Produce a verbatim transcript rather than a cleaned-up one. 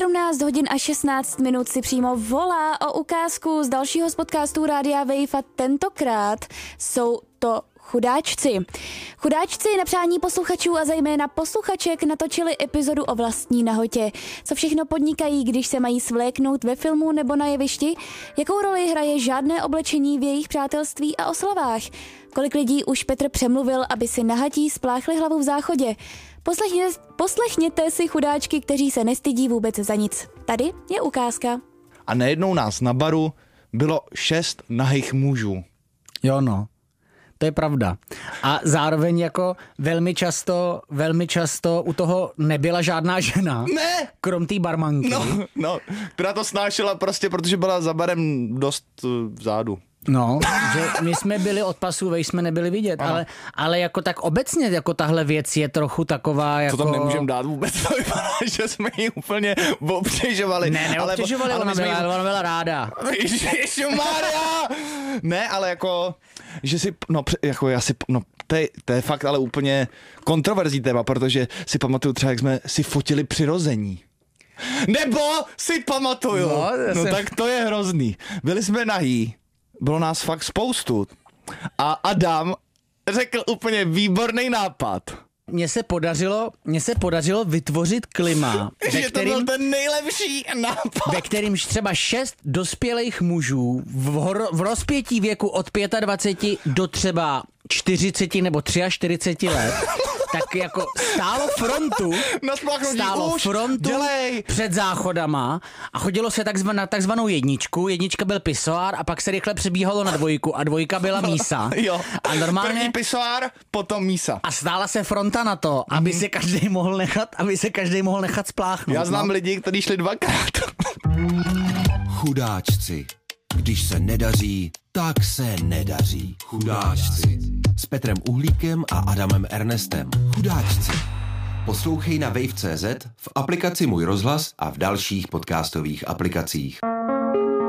sedmnáct hodin a šestnáct minut si přímo volá o ukázku z dalšího z podcastů Rádia Wave a tentokrát jsou to Chudáčci. Chudáčci na přání posluchačů a zejména posluchaček natočili epizodu o vlastní nahotě. Co všechno podnikají, když se mají svléknout ve filmu nebo na jevišti? Jakou roli hraje žádné oblečení v jejich přátelství a oslavách? Kolik lidí už Petr přemluvil, aby si nahatí spláchli hlavu v záchodě? Poslechně, poslechněte si chudáčky, kteří se nestydí vůbec za nic. Tady je ukázka. A najednou nás na baru bylo šest nahých mužů. Jo no. To je pravda. A zároveň jako velmi často, velmi často u toho nebyla žádná žena. Ne! Krom té barmanky. No, no, která to snášela prostě, protože byla za barem dost uh, vzadu. No, že my jsme byli od pasu, vej jsme nebyli vidět, ale, ale jako tak obecně jako tahle věc je trochu taková jako... To tam nemůžeme dát vůbec, to vypadá, že jsme ji úplně obtěžovali. Ne, neobtěžovali, ale, ale ona, byla, jí... ona byla ráda. Ježišmarja! Ne, ale jako, že si, no, jako já si, no, to je, to je fakt ale úplně kontroverzní téma, protože si pamatuju třeba, jak jsme si fotili přirození. Nebo si pamatuju, no, no jsem... tak to je hrozný. Byli jsme nahý. Bylo nás fakt spoustu. A Adam řekl úplně výborný nápad. Mně se podařilo, mně se podařilo vytvořit klima, že to byl ten nejlepší nápad. Ve kterýmž třeba šest dospělých mužů v, hor, v rozpětí věku od dvacet pět do třeba čtyřicet nebo čtyřicet tři let, tak jako stálo frontu, stálo už, frontu dělej. Před záchodama a chodilo se takzvanou, na takzvanou jedničku. Jednička byl pisoár a pak se rychle přebíhalo na dvojku a dvojka byla mísa. Jo. A normálně první pisoár, potom mísa. A stála se fronta na to, aby mm. se každý mohl nechat, aby se každý mohl nechat spláchnout. Já znám no. lidi, kteří šli dvakrát. Chudáčci. Když se nedaří, tak se nedaří. Chudáčci. S Petrem Uhlíkem a Adamem Ernestem. Chudáčci. Poslouchej na wave tečka cé zet, v aplikaci Můj rozhlas a v dalších podcastových aplikacích.